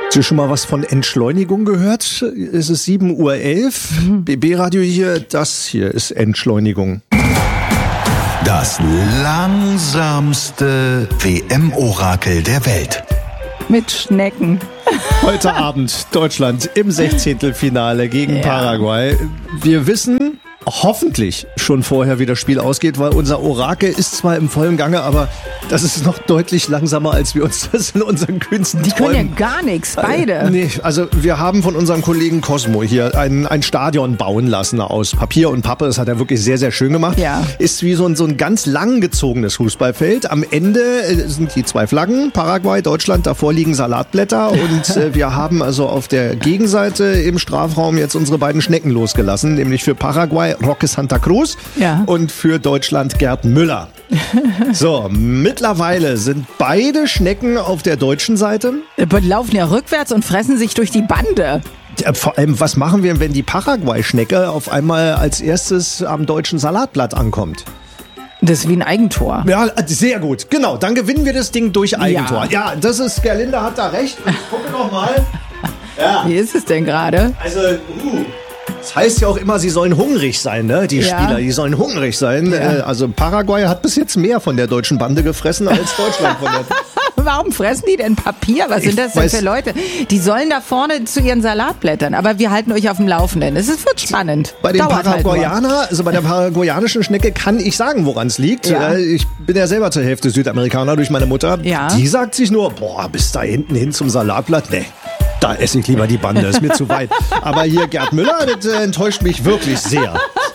Hast du schon mal was von Entschleunigung gehört? Es ist 7:11 Uhr. BB-Radio hier. Das hier ist Entschleunigung. Das langsamste WM-Orakel der Welt. Mit Schnecken. Heute Abend Deutschland im 16. Finale gegen Paraguay. Wir wissen hoffentlich schon vorher, wie das Spiel ausgeht, weil unser Orakel ist zwar im vollen Gange, aber das ist noch deutlich langsamer, als wir uns das in unseren kühnsten Die Träumen... können ja gar nichts, beide. Nee, also wir haben von unserem Kollegen Cosmo hier ein Stadion bauen lassen aus Papier und Pappe. Das hat er wirklich sehr, sehr schön gemacht. Ja. Ist wie so ein ganz lang gezogenes Fußballfeld. Am Ende sind die zwei Flaggen, Paraguay, Deutschland, davor liegen Salatblätter und wir haben also auf der Gegenseite im Strafraum jetzt unsere beiden Schnecken losgelassen, nämlich für Paraguay Roque Santa Cruz und für Deutschland Gerd Müller. So, mittlerweile sind beide Schnecken auf der deutschen Seite. Die laufen ja rückwärts und fressen sich durch die Bande. Vor allem, was machen wir, wenn die Paraguay-Schnecke auf einmal als erstes am deutschen Salatblatt ankommt? Das ist wie ein Eigentor. Ja, sehr gut. Genau, dann gewinnen wir das Ding durch Eigentor. Ja, das ist, Gerlinde hat da recht. Ich gucke noch mal. Ja. Wie ist es denn gerade? Also, das heißt ja auch immer, sie sollen hungrig sein, ne? Die Spieler, die sollen hungrig sein. Ja. Also Paraguay hat bis jetzt mehr von der deutschen Bande gefressen als Deutschland von der... Warum fressen die denn Papier? Was sind das denn für Leute? Die sollen da vorne zu ihren Salatblättern. Aber wir halten euch auf dem Laufenden. Es wird spannend. Bei den Dauert Paraguayaner, also bei der paraguayanischen Schnecke kann ich sagen, woran es liegt. Ja. Ich bin ja selber zur Hälfte Südamerikaner durch meine Mutter. Ja. Die sagt sich nur, bis da hinten hin zum Salatblatt, nee. Da esse ich lieber die Bande, ist mir zu weit. Aber hier Gerd Müller, das enttäuscht mich wirklich sehr.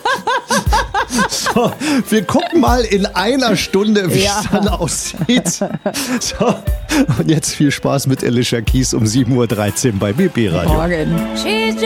So, wir gucken mal in einer Stunde, wie es dann aussieht. So, und jetzt viel Spaß mit Alicia Keys um 7:13 Uhr bei BB Radio. Morgen.